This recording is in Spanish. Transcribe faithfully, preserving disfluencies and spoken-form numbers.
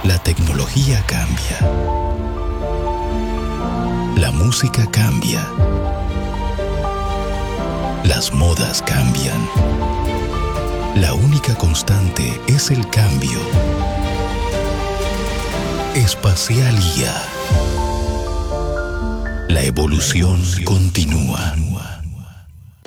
La tecnología cambia. La música cambia. Las modas cambian. La única constante es el cambio. Espacial I A. La evolución continúa.